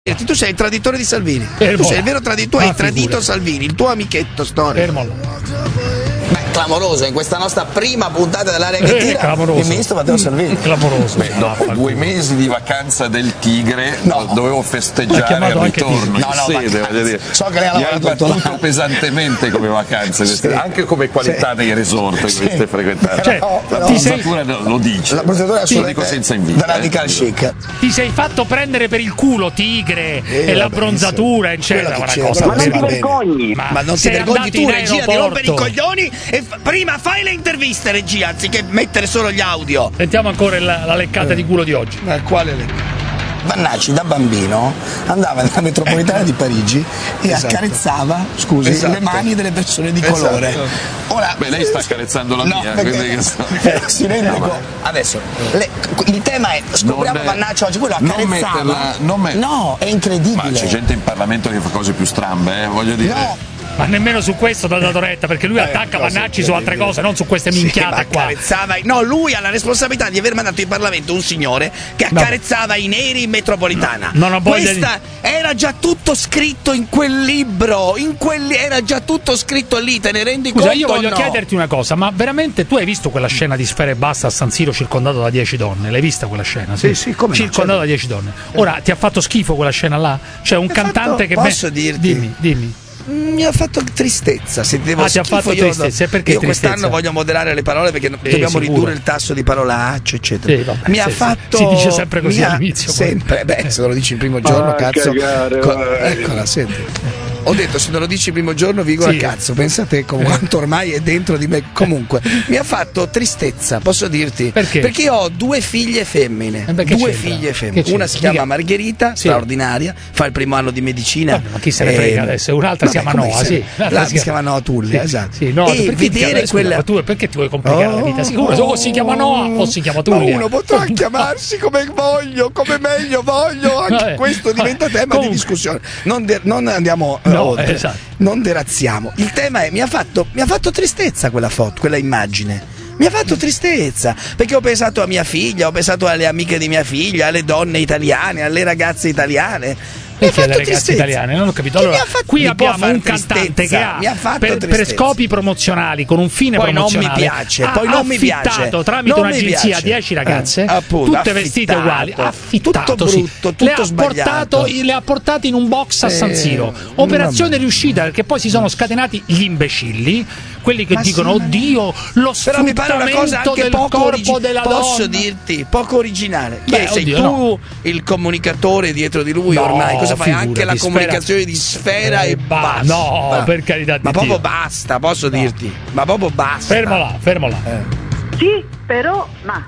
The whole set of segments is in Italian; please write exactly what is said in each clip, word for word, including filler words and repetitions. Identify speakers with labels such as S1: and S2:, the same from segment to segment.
S1: Tu sei il traditore di Salvini.
S2: Fermo.
S1: Tu sei il vero traditore,
S2: Ah,
S1: hai tradito
S2: figura.
S1: Salvini, il tuo amichetto storico.
S2: Fermo.
S3: Beh, clamoroso, in questa nostra prima puntata dell'Area che
S2: Eh,
S3: tira
S2: clamoroso.
S3: il ministro Matteo Salvini.
S2: Clamoroso.
S4: Beh, dopo due mesi di vacanza del Tigre
S3: No.
S4: dovevo
S2: Ha
S4: festeggiare
S2: chiamato
S4: il
S2: anche
S4: ritorno
S3: Tigre.
S4: in
S3: No, no,
S4: sede,
S3: vacanze.
S4: voglio dire.
S3: So che lei ha
S4: Mi hai
S3: lavorato
S4: battuto
S3: tutto.
S4: pesantemente come vacanze, queste-
S3: Sì.
S4: anche come qualità
S3: Sì.
S4: nei resort che
S3: Sì.
S4: queste frequentate.
S2: Cioè,
S3: No,
S4: La
S3: però-
S2: ti sei-
S4: bronzatura lo lo dice.
S3: La procedura è
S4: Lo
S3: assolutamente
S4: dico senza invito.
S3: da radical
S4: eh.
S3: chic.
S2: Ti sei fatto prendere per il culo, tigre,
S1: Eh,
S2: e la
S1: vabbè,
S2: bronzatura,
S1: insomma,
S2: eccetera.
S1: quello che
S2: Una
S1: c'era,
S2: cosa
S1: quello
S5: Ma non
S1: va
S5: ti
S1: bene.
S5: vergogni!
S2: Ma,
S1: Ma non ti
S2: sei
S1: vergogni
S2: andato
S1: tu,
S2: in
S1: regia, di
S2: aeroporto.
S1: rompere i coglioni e f- prima fai le interviste, regia, anziché mettere solo gli audio.
S2: Sentiamo ancora la, la leccata di culo di oggi.
S1: Ma quale le...
S3: Vannacci da bambino andava nella metropolitana di Parigi e
S1: Esatto.
S3: accarezzava, scusi,
S1: Esatto.
S3: le mani delle persone di
S1: Esatto.
S3: colore. Ora,
S4: Beh, lei sta accarezzando la
S3: no,
S4: mia,
S3: perché
S4: quindi che sto-
S3: eh, si rende
S4: No, ma-
S3: conto. Adesso le- il tema è scopriamo
S4: Non-
S3: Vannacci oggi, quello
S4: non
S3: accarezzava.
S4: metterla- non me-
S3: No, è incredibile.
S4: Ma c'è gente in Parlamento che fa cose più strambe, eh, voglio dire.
S3: No.
S2: Ma nemmeno su questo ti ha dato retta, perché lui attacca
S1: cose
S2: Vannacci su altre cose, non su queste
S1: Sì,
S2: minchiate
S1: ma
S2: qua.
S1: accarezzava i- No, lui ha la responsabilità di aver mandato in Parlamento un signore che accarezzava i neri in metropolitana.
S2: No, non ho voglia
S1: Questa era già tutto scritto in quel libro, in quel... era già tutto scritto lì, te ne rendi
S2: Scusa,
S1: conto?
S2: io voglio
S1: o no?
S2: chiederti una cosa, ma veramente tu hai visto quella scena di Sfera e Basta a San Siro circondato da dieci donne? L'hai vista quella scena?
S1: Sì, sì, come no,
S2: circondato
S1: certo.
S2: da dieci donne. Ora, ti ha fatto schifo quella scena là? Cioè un
S1: Mi ha
S2: cantante
S1: fatto-
S2: che...
S1: posso
S2: me-
S1: dirti?
S2: Dimmi, dimmi.
S1: Mi ha fatto tristezza. Se devo
S2: Ah, ti ha
S1: schifo,
S2: fatto
S1: io
S2: tristezza, e perché
S1: io
S2: tristezza?
S1: quest'anno voglio moderare le parole perché
S2: Eh,
S1: dobbiamo
S2: sicuro.
S1: ridurre il tasso di parolacce, eccetera.
S2: Sì, vabbè,
S1: mi ha
S2: sì, sì.
S1: fatto.
S2: Si dice sempre così
S1: mi ha-
S2: all'inizio, poi.
S1: Sempre, beh, se lo dici il primo giorno,
S5: Ah,
S1: cazzo.
S5: cagare,
S1: co-
S5: vai.
S1: eccola, senti. Ho detto se non lo dici il primo giorno, vigo
S2: Sì.
S1: a cazzo. Pensate come quanto ormai è dentro di me. Comunque, mi ha fatto tristezza, posso dirti.
S2: Perché?
S1: Perché io ho due figlie femmine.
S2: Eh beh, che
S1: due
S2: c'entra?
S1: figlie
S2: Che
S1: femmine.
S2: c'entra?
S1: Una si chiama
S2: Mica-
S1: Margherita,
S2: Sì.
S1: straordinaria, fa il primo anno di medicina.
S2: Vabbè, ma chi se ne frega adesso? Un'altra si
S1: Vabbè,
S2: chiama
S1: come
S2: Noa,
S1: se-
S2: sì. Un'altra
S1: L'altra
S2: si
S1: si chiama Noa Tullia,
S2: Sì,
S1: esatto.
S2: sì, no,
S1: E
S2: perché ti
S1: vedere
S2: chiama- scusa,
S1: quella.
S2: ma tu perché ti vuoi complicare la vita? Sicuro, o si chiama Noa o si chiama
S1: Ma
S2: Tullia.
S1: uno potrà chiamarsi come voglio, come meglio voglio, anche
S2: Vabbè,
S1: questo diventa
S2: vabbè,
S1: tema
S2: comunque.
S1: di discussione. Non, de- non andiamo eh,
S2: No,
S1: oltre,
S2: esatto.
S1: non derazziamo. Il tema è mi ha fatto, mi ha fatto tristezza quella foto, quella immagine. Mi ha fatto tristezza perché ho pensato a mia figlia, ho pensato alle amiche di mia figlia, alle donne italiane, alle ragazze italiane. Mi ha
S2: Perché le
S1: fatto
S2: ragazze
S1: tristezza.
S2: italiane? Non ho capito.
S1: Che
S2: Allora,
S1: mi ha fatto-
S2: qui
S1: mi può
S2: abbiamo
S1: far
S2: un cantante che
S1: tristezza,
S2: ha
S1: mi ha fatto
S2: per, per
S1: tristezza.
S2: scopi promozionali, con un fine
S1: Poi non mi
S2: promozionale,
S1: piace,
S2: ha
S1: poi non mi piace.
S2: affittato tramite
S1: Non mi
S2: un'agenzia
S1: piace.
S2: dieci ragazze,
S1: Eh, appunto,
S2: tutte vestite
S1: affittato.
S2: uguali, affittato,
S1: Tutto
S2: sì.
S1: brutto, tutto
S2: le ha
S1: sbagliato.
S2: portato, le ha portate in un box a San
S1: Eh,
S2: Siro. Operazione
S1: vabbè.
S2: riuscita, perché poi si sono scatenati gli imbecilli, quelli che
S1: Ma
S2: dicono
S1: sì, ma-
S2: oddio, lo
S1: Però mi pare una cosa
S2: sfruttamento
S1: anche
S2: del
S1: poco
S2: corpo
S1: origi-
S2: della
S1: posso
S2: donna.
S1: dirti poco originale. Chi
S2: Beh,
S1: è? Sei
S2: oddio,
S1: tu
S2: no.
S1: il comunicatore dietro di lui
S2: No,
S1: ormai? Cosa fai?
S2: figurati,
S1: Anche la
S2: Sfera-
S1: comunicazione di Sfera
S2: Eh,
S1: e
S2: ba-
S1: basta.
S2: no,
S1: Ma-
S2: per carità di
S1: Ma proprio
S2: Dio.
S1: basta, posso dirti. Ma proprio basta.
S2: Fermo là, fermo là.
S5: Sì, però, ma...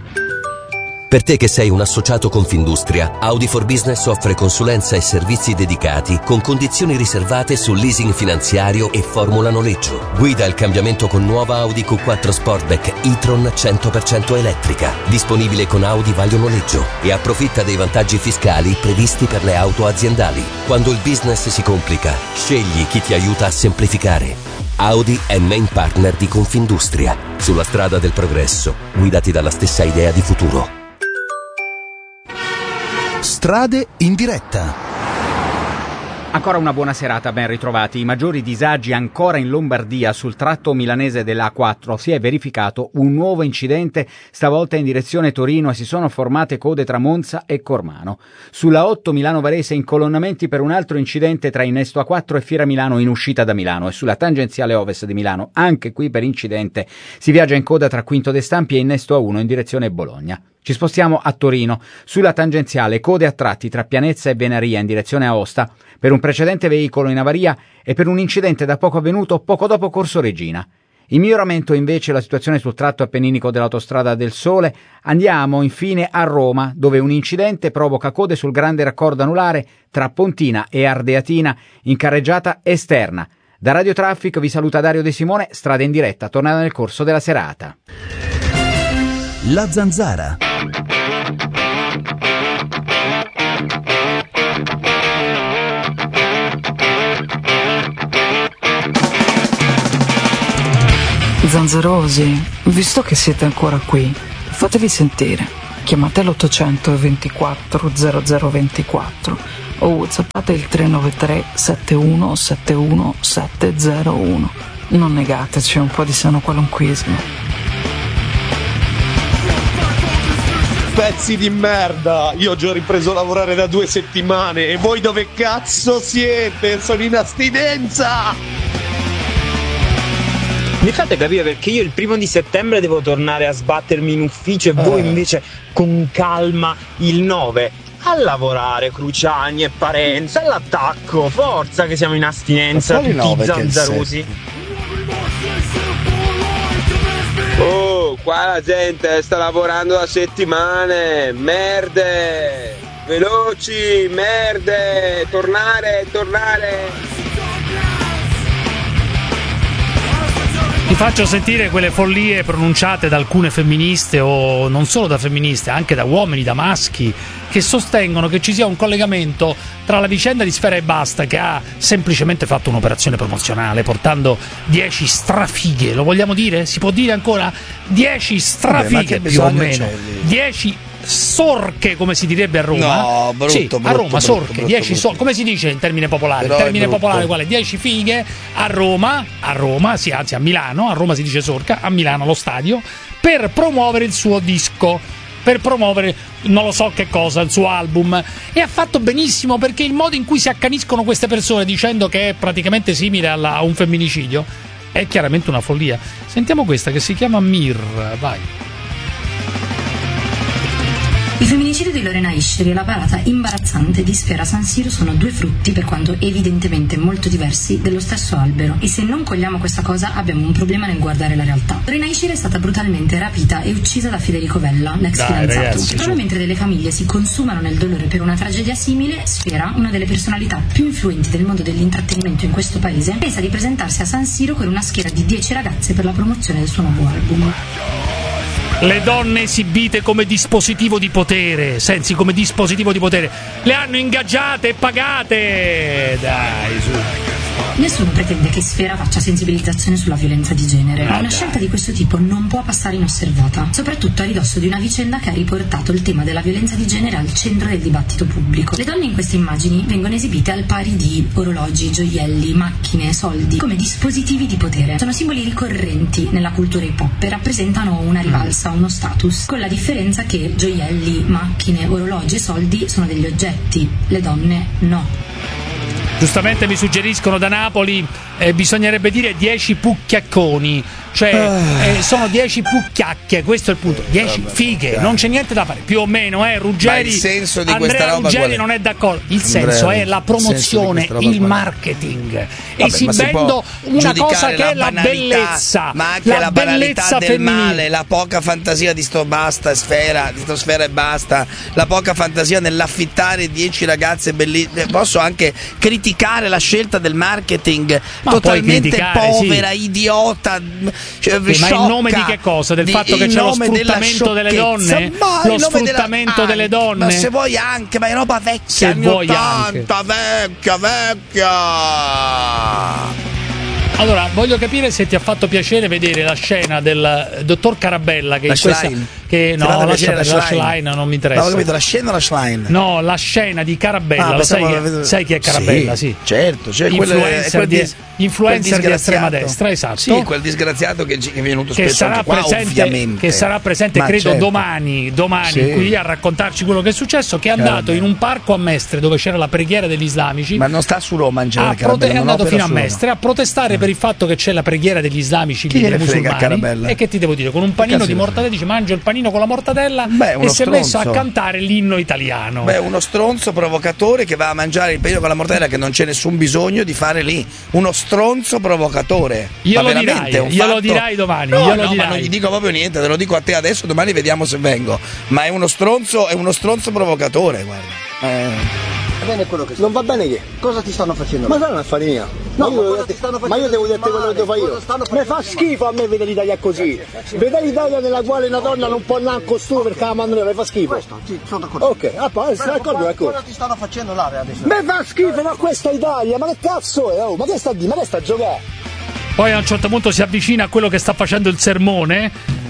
S6: Per te che sei un associato Confindustria, Audi for Business offre consulenza e servizi dedicati con condizioni riservate sul leasing finanziario e formula noleggio. Guida il cambiamento con nuova Audi Q quattro Sportback e-tron cento per cento elettrica, disponibile con Audi Vaglio Noleggio, e approfitta dei vantaggi fiscali previsti per le auto aziendali. Quando il business si complica, scegli chi ti aiuta a semplificare. Audi è main partner di Confindustria. Sulla strada del progresso, guidati dalla stessa idea di futuro.
S7: Strade in diretta.
S8: Ancora una buona serata, ben ritrovati. I maggiori disagi ancora in Lombardia sul tratto milanese della A quattro. Si è verificato un nuovo incidente, stavolta in direzione Torino, e si sono formate code tra Monza e Cormano. Sulla otto Milano-Varese incolonnamenti per un altro incidente tra Innesto A quattro e Fiera Milano in uscita da Milano, e sulla tangenziale ovest di Milano, anche qui per incidente, si viaggia in coda tra Quinto de Stampi e Innesto A uno in direzione Bologna. Ci spostiamo a Torino. Sulla tangenziale code a tratti tra Pianezza e Venaria in direzione Aosta per un precedente veicolo in avaria e per un incidente da poco avvenuto poco dopo Corso Regina. In miglioramento invece la situazione sul tratto appenninico dell'Autostrada del Sole. Andiamo infine a Roma, dove un incidente provoca code sul grande raccordo anulare tra Pontina e Ardeatina in carreggiata esterna. Da Radio Traffic vi saluta Dario De Simone. Strada in diretta tornata nel corso della serata.
S7: La Zanzara.
S9: Zanzarosi, visto che siete ancora qui, fatevi sentire. Chiamate l'ottocento ventiquattro zero zero ventiquattro o whatsappate il tre nove tre sette uno sette uno sette zero uno. Non negateci un po' di sano qualunquismo.
S10: Pezzi di merda, io ho già ripreso a lavorare da due settimane e voi dove cazzo siete? Sono in astinenza!
S11: Mi fate capire perché io il primo di settembre devo tornare a sbattermi in ufficio e voi invece con calma il nove a lavorare, Cruciani e Parenza, all'attacco, forza che siamo in astinenza, tutti zanzarosi.
S12: Oh, qua la gente sta lavorando da settimane, merde, veloci, merde, tornare, tornare.
S2: Ti faccio sentire quelle follie pronunciate da alcune femministe, o non solo da femministe, anche da uomini, da maschi, che sostengono che ci sia un collegamento tra la vicenda di Sfera Ebbasta, che ha semplicemente fatto un'operazione promozionale portando dieci strafighe, lo vogliamo dire? Si può dire ancora? dieci strafighe più o meno, dieci sorche, come si direbbe a Roma.
S1: No, brutto,
S2: sì,
S1: brutto,
S2: a Roma
S1: brutto,
S2: sorche,
S1: brutto,
S2: dieci
S1: brutto.
S2: so- come si dice in termine popolare?
S1: Però
S2: Il termine
S1: è brutto.
S2: popolare quale? dieci fighe a Roma, a Roma, sì, anzi a Milano, a Roma si dice sorca, a Milano allo stadio, per promuovere il suo disco, per promuovere non lo so che cosa, il suo album, e ha fatto benissimo, perché il modo in cui si accaniscono queste persone dicendo che è praticamente simile alla- a un femminicidio è chiaramente una follia. Sentiamo questa che si chiama Mir, vai.
S13: Il femminicidio di Lorena Isceri e la parata imbarazzante di Sfera San Siro sono due frutti, per quanto evidentemente molto diversi, dello stesso albero. E se non cogliamo questa cosa abbiamo un problema nel guardare la realtà. Lorena Isceri è stata brutalmente rapita e uccisa da Federico Vella, l'ex
S2: Dai,
S13: fidanzato.
S2: ragazzi,
S13: Proprio
S2: su.
S13: mentre delle famiglie si consumano nel dolore per una tragedia simile, Sfera, una delle personalità più influenti del mondo dell'intrattenimento in questo paese, pensa di presentarsi a San Siro con una schiera di dieci ragazze per la promozione del suo nuovo album.
S2: Le donne esibite come dispositivo di potere, Sensi, come dispositivo di potere, le hanno ingaggiate e pagate. Dai, su.
S13: Nessuno pretende che Sfera faccia sensibilizzazione sulla violenza di genere, ma
S2: Ah,
S13: una
S2: dai.
S13: scelta di questo tipo non può passare inosservata, soprattutto a ridosso di una vicenda che ha riportato il tema della violenza di genere al centro del dibattito pubblico. Le donne in queste immagini vengono esibite al pari di orologi, gioielli, macchine, soldi, come dispositivi di potere. Sono simboli ricorrenti nella cultura hip hop e rappresentano una rivalsa, uno status, con la differenza che gioielli, macchine, orologi e soldi sono degli oggetti, le donne no.
S2: Giustamente mi suggeriscono da Napoli, eh, bisognerebbe dire dieci pucchiacconi, cioè eh, sono dieci pucchiacche, questo è il punto, dieci
S1: Vabbè,
S2: fighe,
S1: chiaro.
S2: non c'è niente da fare, più o meno, eh, Ruggeri,
S1: Ma il senso di
S2: Andrea
S1: questa roba
S2: Ruggeri
S1: qual è?
S2: non è d'accordo, il
S1: Andrea,
S2: senso è la
S1: il senso di
S2: promozione,
S1: questa roba
S2: il
S1: qual è?
S2: marketing,
S1: Vabbè,
S2: esibendo
S1: ma si può
S2: una
S1: giudicare
S2: cosa che è la
S1: banalità,
S2: bellezza,
S1: ma anche
S2: la,
S1: la, banalità
S2: bellezza
S1: del
S2: femminile.
S1: male, la poca fantasia di sto basta Sfera, di sto Sfera e basta, la poca fantasia nell'affittare dieci ragazze bellissime. Posso anche criticare la scelta del marketing
S2: Ma puoi
S1: totalmente
S2: criticare,
S1: povera,
S2: sì.
S1: idiota, cioè,
S2: Sì, ma in
S1: sciocca,
S2: nome di che cosa? Del
S1: di-
S2: fatto che
S1: in
S2: c'è lo
S1: nome della
S2: sfruttamento delle
S1: sciocchezza.
S2: donne?
S1: Ma
S2: Lo
S1: in nome della-
S2: sfruttamento delle
S1: anche,
S2: donne?
S1: Ma se vuoi anche, ma è roba vecchia,
S2: Se
S1: anni
S2: vuoi
S1: ottanta, vecchia, vecchia.
S2: Allora, voglio capire se ti ha fatto piacere vedere la scena del dottor Carabella che
S1: La
S2: in questa
S1: Schlein.
S2: che
S1: Ti
S2: no,
S1: ha fatto
S2: lascia
S1: piacere
S2: per
S1: la
S2: la
S1: Schlein?
S2: Schlein non mi
S1: No,
S2: interessa.
S1: ho capito, la scena o la Schlein?
S2: No, la scena di Carabella,
S1: Ah,
S2: lo sai,
S1: pensavo-
S2: chi, sai chi è Carabella, sì.
S1: Certo, cioè quel-
S2: influencer,
S1: quel
S2: di,
S1: dis-
S2: influencer
S1: quel
S2: di estrema
S1: disgraziato.
S2: destra, esatto.
S1: Sì, quel disgraziato che, che è venuto
S2: che
S1: spesso
S2: sarà,
S1: anche qua,
S2: presente,
S1: ovviamente.
S2: che sarà presente
S1: Ma
S2: credo
S1: certo.
S2: domani, domani
S1: Sì.
S2: qui a raccontarci quello che è successo, che è andato
S1: Carabella.
S2: in un parco a Mestre dove c'era la preghiera degli islamici.
S1: Ma non sta su Roma in genere,
S2: Ha prote-
S1: Carabella,
S2: è
S1: non
S2: andato
S1: opera
S2: fino a
S1: su Roma.
S2: Mestre a protestare per il fatto che c'è la preghiera degli islamici
S1: Chi
S2: lì, dei
S1: gliene frega a
S2: musulmani.
S1: Carabella?
S2: E che ti devo dire, con un panino
S1: Che
S2: di
S1: cazzo
S2: mortadella dice mangio il panino con la mortadella
S1: Beh, uno
S2: e si è messo a
S1: stronzo.
S2: cantare l'inno italiano.
S1: Beh, uno stronzo provocatore che va a mangiare il panino con la mortadella, che non c'è nessun bisogno di fare lì. Uno stronzo provocatore.
S2: Io
S1: Ma
S2: lo
S1: veramente,
S2: dirai,
S1: è un
S2: io lo
S1: fatto-
S2: dirai domani,
S1: No,
S2: io lo
S1: no,
S2: dirai.
S1: ma non gli dico proprio niente, te lo dico a te adesso, domani vediamo se vengo. Ma è uno stronzo, è uno stronzo provocatore, guarda. Eh.
S14: Va bene quello che non va bene che? Cosa ti stanno facendo? Ma non è un affare mia. No, ma, io, ti stanno ma io devo dirti quello che devo fare io. Mi fa schifo a me vedere l'Italia così. Vedere l'Italia nella quale una donna non può andare in costume perché la mandano, mi fa schifo. Questo, sì, sono d'accordo. Ok, ah, poi sei d'accordo, ecco. Cosa ti stanno facendo là adesso? Mi fa schifo, ma questa è Italia, ma che cazzo è? Oh, ma che sta a dire? Ma che sta a giocare?
S2: Poi a un certo punto si avvicina a quello che sta facendo il sermone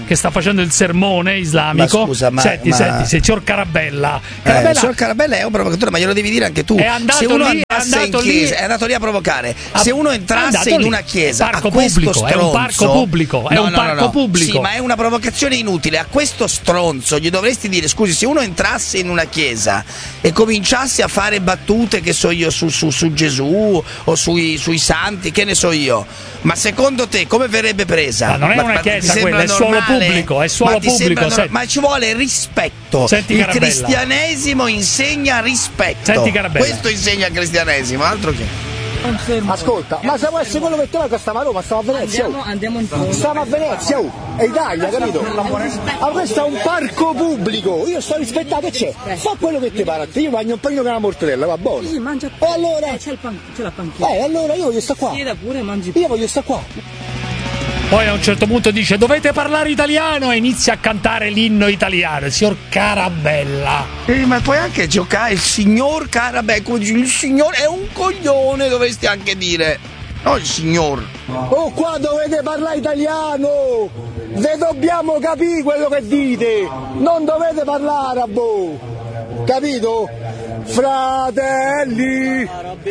S2: che sta facendo il sermone islamico.
S1: Ma scusa, ma,
S2: senti,
S1: ma...
S2: senti, se signor Carabella, Carabella...
S1: Eh, signor Carabella è un provocatore, ma glielo devi dire anche tu.
S2: È andato
S1: se uno
S2: lì, è andato
S1: in chiesa,
S2: lì,
S1: è andato lì a provocare.
S2: A...
S1: Se uno entrasse in
S2: lì.
S1: una chiesa,
S2: parco
S1: a questo
S2: pubblico,
S1: stronzo,
S2: è un parco pubblico, è
S1: no,
S2: un
S1: no,
S2: parco
S1: no, no.
S2: pubblico.
S1: Sì, ma è una provocazione inutile. A questo stronzo gli dovresti dire: scusi, se uno entrasse in una chiesa e cominciasse a fare battute, che so io, su, su, su Gesù o sui, sui santi, che ne so io, ma secondo te come verrebbe presa?
S2: Ma non è
S1: ma,
S2: una
S1: ma
S2: chiesa quella, è suolo pubblico, è suolo
S1: ma ti
S2: pubblico.
S1: Sembra, ma ci vuole rispetto.
S2: Senti
S1: il
S2: Carabella.
S1: cristianesimo insegna rispetto.
S2: Senti Carabella.
S1: Questo insegna il cristianesimo, altro che.
S14: Ascolta, ma se vuoi essere quello che te va, che stiamo a Roma, stiamo a Venezia.
S15: Andiamo, andiamo in fondo.
S14: Stiamo a Venezia, oh. È Italia, capito? Ma questo è un parco pubblico, io sto rispettato e c'è. Fa quello che ti pare a te, io mangio un panino con la mortadella, va buono.
S15: Sì, mangia.
S14: E allora?
S15: Eh, c'è, il pan- c'è la panchina.
S14: Eh, allora io voglio stare qua.
S15: Chieda pure, mangi.
S14: Io voglio stare qua.
S2: Poi a un certo punto dice: dovete parlare italiano, e inizia a cantare l'inno italiano, il signor Carabella.
S1: Eh, ma puoi anche giocare il signor Carabella, come dici, il signor è un coglione, dovresti anche dire. No, il signor.
S14: Oh, qua dovete parlare italiano! Ve dobbiamo capire quello che dite! Non dovete parlare a voi! Capito? Fratelli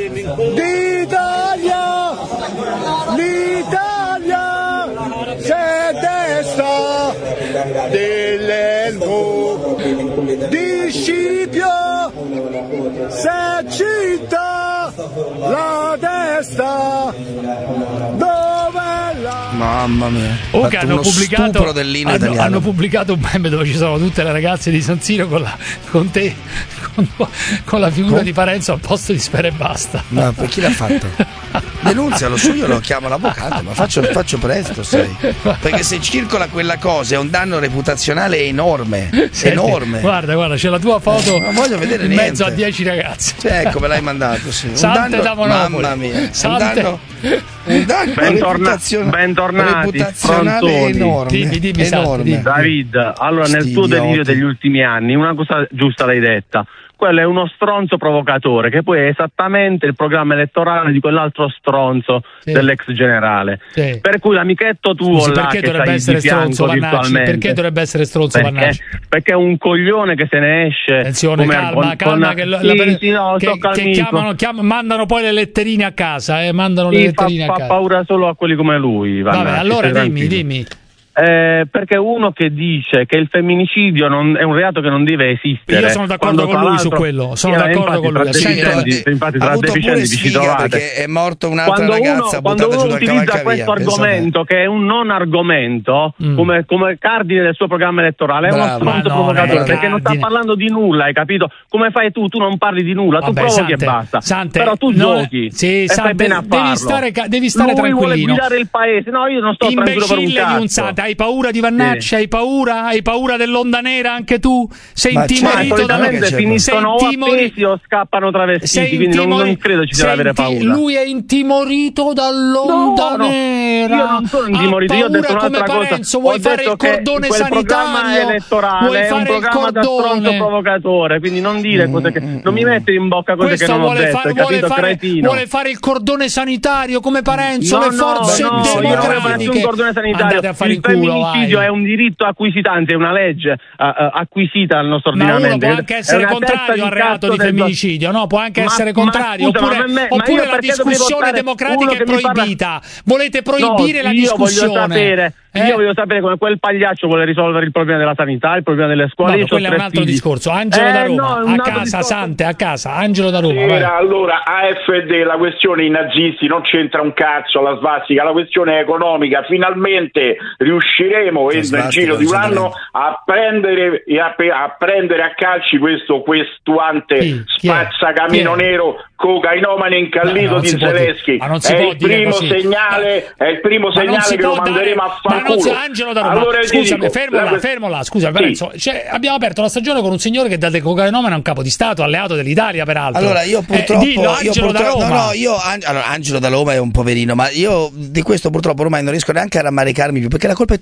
S14: d'Italia! L'Italia! Se destra dell'elmo di Scipio! Se città la testa! Dove la...
S1: Mamma mia.
S2: Oh, che hanno pubblicato,
S1: dell'inno
S2: hanno,
S1: italiano.
S2: hanno pubblicato un meme dove ci sono tutte le ragazze di San Siro con, la, con te, con, con la figura
S1: oh.
S2: di Parenzo al posto di Spera e Basta.
S1: No, per chi l'ha fatto? Denunzialo su, io lo chiamo l'avvocato, ma faccio, faccio presto, sai. Perché se circola quella cosa è un danno reputazionale enorme.
S2: Senti,
S1: enorme.
S2: Guarda, guarda, c'è la tua foto.
S1: Non voglio vedere
S2: in
S1: niente.
S2: mezzo a dieci ragazzi.
S1: Sì, ecco, me l'hai mandato, sì. Un
S2: Sante
S1: danno,
S2: da Monopoli.
S1: mamma mia.
S2: Sante.
S1: Un danno, un danno
S16: Bentorna-
S1: reputazio-
S16: bentornati,
S1: reputazionale
S16: frontoni.
S1: enorme.
S2: Dimmi, dimmi,
S1: enorme.
S2: Sante, dimmi.
S16: David, allora nel
S1: Sti
S16: tuo
S1: idioti.
S16: delirio degli ultimi anni una cosa giusta l'hai detta. Quello è uno stronzo provocatore, che poi è esattamente il programma elettorale di quell'altro stronzo
S2: Sì.
S16: dell'ex generale.
S2: Sì.
S16: Per cui l'amichetto tuo
S2: Scusi,
S16: là
S2: perché
S16: che
S2: dovrebbe
S16: stai
S2: essere
S16: di fianco
S2: stronzo Vannacci?
S16: virtualmente,
S2: Perché dovrebbe essere stronzo
S16: perché,
S2: Vannacci?
S16: perché è un coglione che se ne esce.
S2: Attenzione,
S16: come
S2: calma,
S16: con-
S2: calma,
S16: con-
S2: che, la-
S16: sì,
S2: la-
S16: sì, no,
S2: che,
S16: sto
S2: che
S16: calmito.
S2: chiamano, chiam- mandano poi le letterine a casa, eh, mandano le
S16: Sì, fa,
S2: letterine a
S16: fa
S2: casa.
S16: paura solo a quelli come lui. Vannacci,
S2: Vabbè, allora
S16: stai
S2: dimmi,
S16: tranquillo.
S2: dimmi.
S16: Eh, perché uno che dice che il femminicidio non, è un reato che non deve esistere.
S2: Io sono d'accordo
S16: quando,
S2: con lui su
S16: l'altro-
S2: quello, sono
S16: Eh,
S2: d'accordo
S16: infatti,
S2: con lui,
S16: tra
S2: assolutamente.
S16: deficienti- infatti
S1: Ha
S16: tra
S1: avuto pure
S16: deficienti ci
S1: sfiga
S16: trovate.
S1: perché è morta un'altra
S16: Quando
S1: ragazza
S16: uno, quando
S1: buttata
S16: uno
S1: giù dal
S16: utilizza
S1: cavalcavia.
S16: questo
S1: Pensate.
S16: argomento, che è un non argomento,
S2: Mm.
S16: come, come cardine del suo programma elettorale, è
S1: Bravo.
S16: uno stronzo
S2: Ma non
S16: provocatore,
S2: è
S16: perché non sta
S2: cardine.
S16: parlando di nulla, hai capito? Come fai tu? Tu non parli di nulla, tu
S2: Vabbè,
S16: provochi
S2: Sante,
S16: e basta.
S2: Sante,
S16: Però tu
S2: non-
S16: giochi
S2: sì,
S16: e
S2: Sante,
S16: fai bene a
S2: devi
S16: farlo.
S2: stare ca- devi stare
S16: Lui vuole
S2: tranquillino.
S16: guidare il paese. No, io non sto tranquillo per un
S2: Imbecille di un
S16: cazzo.
S2: Sante, hai paura di Vannacci?
S16: Sì.
S2: Hai paura? Hai paura dell'onda nera anche tu? Sei
S1: Ma
S16: Ma
S2: intimorito da
S16: solitamente
S1: c'è-
S16: finiscono o
S2: sei intimori-
S16: appesi o scappano travestiti,
S2: sei
S16: quindi non,
S2: intimori-
S16: non credo ci sia da
S2: sei
S16: avere
S2: inti-
S16: paura.
S2: Lui è intimorito dall'onda
S16: No, no,
S2: nera.
S16: io non sono intimorito,
S2: Ha
S16: io ho detto
S2: paura come
S16: un'altra cosa.
S2: Parenzo,
S16: Ho
S2: vuoi fare
S16: detto
S2: il
S16: che
S2: cordone
S16: quel programma
S2: sanitario?
S16: elettorale
S2: Vuoi
S16: è un
S2: fare il
S16: programma da stronzo
S2: cordone?
S16: provocatore, quindi non dire cose che non mi metti in bocca cose
S2: Questo
S16: che non ho
S2: vuole,
S16: detto,
S2: fare,
S16: hai
S2: vuole,
S16: capito,
S2: fare,
S16: cretino?
S2: vuole fare il cordone sanitario come Parenzo,
S16: No,
S2: le forze
S16: no, no, io non voglio fare
S2: democratiche.
S16: un cordone sanitario.
S2: Andate a fare
S16: Il
S2: in culo,
S16: femminicidio
S2: vai.
S16: è un diritto acquisito, anzi è una legge uh, uh, acquisita al nostro
S2: Ma uno
S16: ordinamento.
S2: può anche
S16: È
S2: essere
S16: una
S2: contrario
S16: testa
S2: al reato
S16: cazzo
S2: di
S16: del-
S2: femminicidio, no? Può anche
S16: Ma-
S2: essere
S16: ma
S2: contrario,
S16: scusa,
S2: oppure,
S16: ma me- ma
S2: oppure
S16: io
S2: la
S16: perché dovevo
S2: discussione
S16: votare
S2: democratica
S16: uno
S2: è
S16: che mi parla-
S2: proibita. Volete proibire
S16: No,
S2: la
S16: io
S2: discussione?
S16: voglio sapere,
S2: Eh?
S16: io voglio sapere come quel pagliaccio vuole risolvere il problema della sanità, il problema delle scuole.
S2: No,
S16: Io
S2: ma quello
S16: c'ho
S2: è un
S16: tre
S2: altro
S16: figli.
S2: discorso. Angelo
S16: Eh,
S2: da Roma,
S16: no, è un
S2: a
S16: altro
S2: casa,
S16: discorso.
S2: Sante, a casa. Angelo da Roma, vai.
S17: Era, allora, A F D, la questione i nazisti non c'entra un cazzo, la svastica, la questione è economica. Finalmente riusciremo
S1: La
S17: nel
S1: svastica
S17: giro di un
S1: non c'entra
S17: anno a prendere, e a, pe- a prendere a calci questo questuante
S2: Chi? Chi è?
S17: spazzacamino
S2: Chi è?
S17: nero cocainomane
S2: No,
S17: incallito
S2: non
S17: di
S2: si può dire-
S17: Zelensky.
S2: ma non si
S17: È
S2: può
S17: il
S2: dire
S17: primo
S2: così.
S17: segnale, è il primo
S2: Ma non
S17: segnale
S2: si
S17: che lo
S2: può dare-
S17: manderemo a
S2: ma non si-
S17: fanculo.
S2: Angelo da Roma,
S17: Allora ti
S2: scusami,
S17: dico,
S2: fermo
S17: la
S2: là,
S17: que-
S2: fermo là, scusa,
S17: Sì.
S2: Parenzo, cioè, abbiamo aperto la stagione con un signore che dà del cocainomane a un capo di Stato, alleato dell'Italia peraltro.
S1: Allora io
S2: Eh,
S1: purtroppo,
S2: dillo,
S1: io
S2: Angelo da
S1: purtroppo
S2: Roma.
S1: no, no, io An- allora, Angelo da Roma è un poverino, ma io di questo purtroppo ormai non riesco neanche a rammaricarmi più perché la colpa è tua.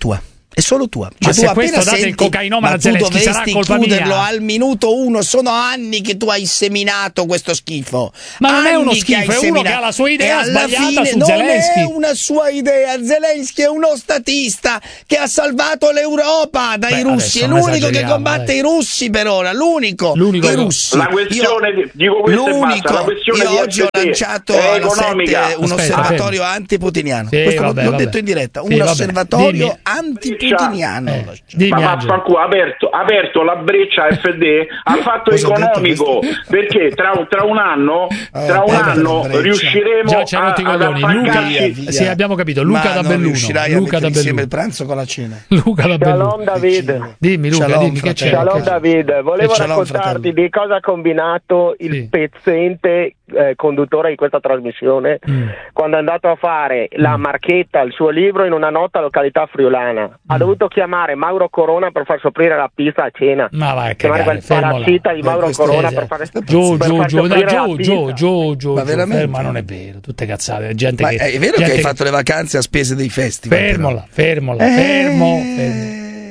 S1: È solo tua.
S2: Ma
S1: Cioè,
S2: se
S1: tu
S2: questo
S1: appena
S2: date il
S1: senti,
S2: cocainomane
S1: ma
S2: a
S1: tu
S2: Zelensky, sarà
S1: dovresti
S2: colpa
S1: chiuderlo
S2: mia.
S1: al minuto uno. Sono anni che tu hai seminato questo schifo.
S2: Ma non è
S1: Anni
S2: uno
S1: che
S2: schifo,
S1: hai
S2: è uno
S1: seminato.
S2: che ha la sua idea
S1: E alla
S2: sbagliata
S1: fine
S2: su
S1: non
S2: Zelensky.
S1: è una sua idea. Zelensky è uno statista che ha salvato l'Europa dai
S2: Beh,
S1: russi. È
S2: adesso non
S1: l'unico che
S2: esageriamo,
S1: combatte
S2: dai.
S1: i russi per ora. L'unico.
S2: L'unico
S1: I
S2: che-
S1: russi.
S17: La questione,
S1: Io-
S17: di- dico questo e
S1: l'unico.
S17: basta, la questione
S1: Io
S17: di
S1: oggi ho
S17: F D
S1: lanciato
S17: è
S1: alla
S17: economica.
S1: sette un
S2: Aspetta,
S1: osservatorio antiputiniano.
S2: Sì,
S1: Questo l'ho-
S2: vabbè,
S1: l'ho
S2: vabbè.
S1: detto in diretta.
S2: Sì,
S1: Un
S2: vabbè.
S1: osservatorio
S2: Dimmi.
S1: antiputiniano.
S2: Eh, dimmi,
S17: Ma
S2: Angelo.
S17: vaffanculo, ha aperto, ha aperto la breccia F D a fatto
S1: Cosa ha detto
S17: economico,
S1: questo?
S17: perché tra, tra un anno, tra un
S1: eh,
S17: anno
S1: la breccia.
S17: riusciremo
S2: Già ci ha
S17: a,
S2: rotto i
S17: ad
S2: coglioni. Luca,
S17: affrancarci.
S1: via.
S2: sì, abbiamo capito. Luca
S1: Ma
S2: da
S1: non
S2: Belluno.
S1: riuscirai a
S2: Luca da
S1: mettere insieme
S2: Belluno.
S1: il pranzo con la cena.
S2: Luca da Belluno.
S18: Shalom David.
S2: Dimmi Luca,
S1: Shalom,
S2: dimmi che c'è.
S1: fratello.
S18: Shalom David, volevo
S1: E shalom,
S18: raccontarti
S1: fratello.
S18: di cosa ha combinato il
S2: Sì.
S18: pezzente eh, conduttore di questa trasmissione
S2: Mm.
S18: quando è andato a fare la marchetta al suo libro in una nota località friulana. Ha
S2: Mm.
S18: dovuto chiamare Mauro Corona per far soffrire la pista a cena.
S2: Ma vai a
S18: Chiamare
S2: cagare,
S18: quel
S2: fermo là.
S18: parassita di
S1: Ma
S18: Mauro
S1: questo-
S18: Corona
S2: Sì,
S18: per
S2: sì.
S18: fare
S2: Giù,
S18: per
S2: giù,
S18: far
S2: giù,
S18: soffrire
S2: dai,
S18: la
S2: giù,
S18: pista.
S2: giù, giù, giù,
S1: Ma
S2: giù.
S1: veramente?
S2: Fermo, ma non è vero, tutte cazzate, gente
S1: Ma
S2: che
S1: è vero che
S2: gente
S1: hai fatto le vacanze a spese dei festival.
S2: Fermola, fermola,
S1: Eh.
S2: fermo, fermo.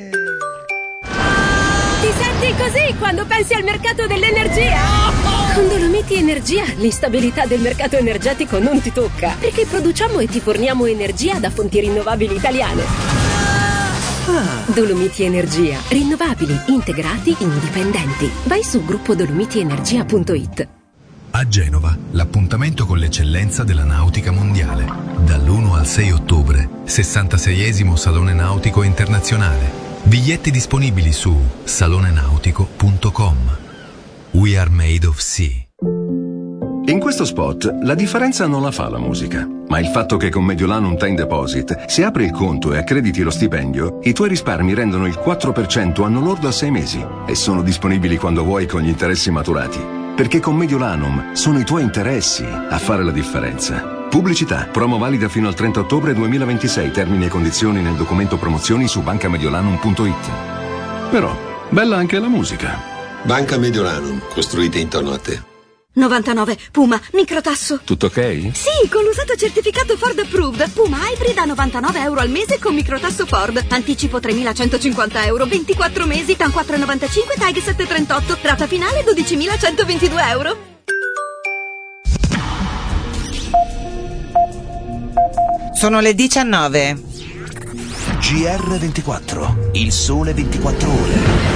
S19: Ti senti così quando pensi al mercato dell'energia? Con Dolomiti Energia l'instabilità del mercato energetico non ti tocca, perché produciamo e ti forniamo energia da fonti rinnovabili italiane. Dolomiti Energia, rinnovabili, integrati, indipendenti. Vai su gruppo dolomitienergia punto it.
S20: A Genova, l'appuntamento con l'eccellenza della nautica mondiale. Dall'primo al sei ottobre, sessantaseiesimo Salone Nautico Internazionale. Biglietti disponibili su salonenautico punto com. We are made of sea.
S21: In questo spot la differenza non la fa la musica, ma il fatto che con Mediolanum Time Deposit, se apri il conto e accrediti lo stipendio, i tuoi risparmi rendono il quattro per cento anno lordo a sei mesi e sono disponibili quando vuoi con gli interessi maturati. Perché con Mediolanum sono i tuoi interessi a fare la differenza. Pubblicità, promo valida fino al trenta ottobre duemilaventisei, termini e condizioni nel documento promozioni su banca mediolanum punto it. Però, bella anche la musica.
S22: Banca Mediolanum, costruita intorno a te.
S19: novantanove Puma, microtasso.
S21: Tutto ok?
S19: Sì, con l'usato certificato Ford Approved. Puma Hybrid a novantanove euro al mese con microtasso Ford. Anticipo tremilacentocinquanta euro, ventiquattro mesi, T A N quattro virgola novantacinque, T A G sette virgola trentotto, rata finale dodicimilacentoventidue euro.
S23: Sono le diciannove.
S7: G R ventiquattro, il sole ventiquattro ore.